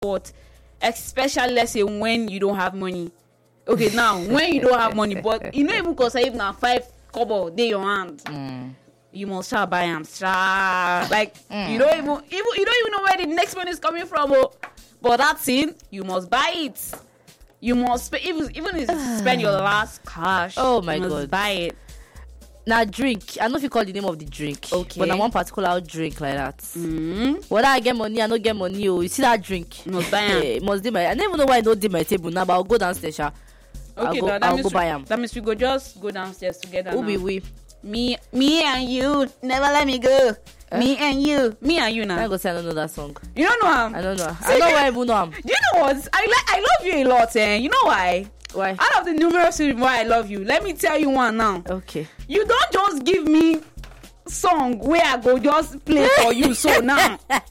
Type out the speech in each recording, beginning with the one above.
but especially let's say when you don't have money. Okay, now when you don't have money, but you know even cause I even have 5 kobo dey your hand. You must start buy them. Like you don't even know where the next one is coming from. Oh. But that thing, you must buy it. You must even if you spend your last cash. Oh my you must God. buy it. Now drink. I don't know if you call the name of the drink. Okay. But I one particular drink like that. Whether I get money, I don't get money. Oh, you see that drink? You must buy am. It must be my. I don't even know why I don't do my table now, but I'll go downstairs. Okay, I'll go buy them. That means we go just go downstairs together. Who now. be we? Me and you. Never let me go. Me and you I now. go say I don't know that song. You don't know him. I don't know. See, I know why I even know him. Do you know what? I love you a lot, You know why? Why? Out of the numerous reasons why I love you, let me tell you one now. Okay. You don't just give me song where I go just play for you. So now, like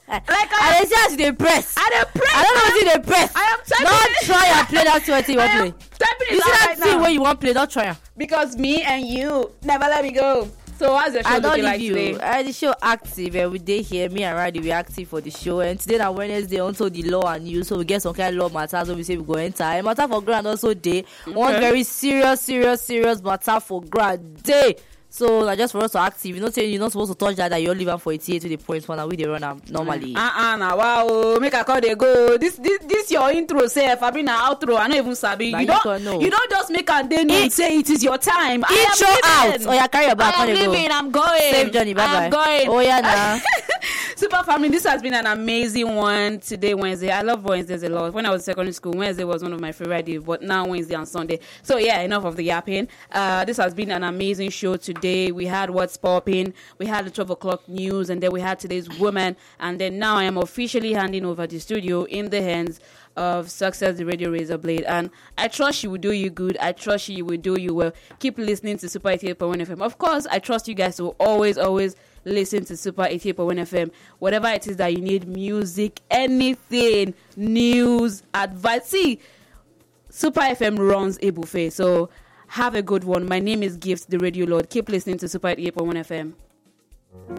I dey say as you dey press. I dey press. I don't know what you dey press. I am typing Don't it. try and play that thing you I want am play. typing You it see out that right thing now where you want play, don't try am. because me and you never let me go. So how's your show I don't looking leave like you. today? The show active and we dey here. Me and Radi we active for the show. And today na Wednesday also the law and news. So we get some kind of law matters. So we say we go enter. A matter for ground also day. One very serious matter for ground day. So just for us to active. You know say you're not supposed to touch that you only leave am for 88 to the point one and we dey run am normally. Now wow, make a call they go. This your intro self. I mean outro. I don't even sabi. Nah, You don't just make a day and say it is your time. Intro out. Oh yeah, carry your bag. I am Come dey go. leaving. I'm going. Safe journey. Bye bye. I'm going. Oh yeah, nah. Super family, this has been an amazing one today, Wednesday. I love Wednesdays a lot. When I was in secondary school, Wednesday was one of my favorite days, but now Wednesday and Sunday. So yeah, enough of the yapping. This has been an amazing show today. We had What's Popping, we had the 12 o'clock news, and then we had today's woman. And then now I am officially handing over the studio in the hands of Success, the Radio Razor Blade. And I trust she will do you good. I trust she will do you well. Keep listening to Super 88.1 FM. Of course, I trust you guys to always listen to Super 88.1 FM. Whatever it is that you need, music, anything, news, advice. See, Super FM runs a buffet. So have a good one. My name is Gift, the Radio Lord. Keep listening to Super 88.1 FM.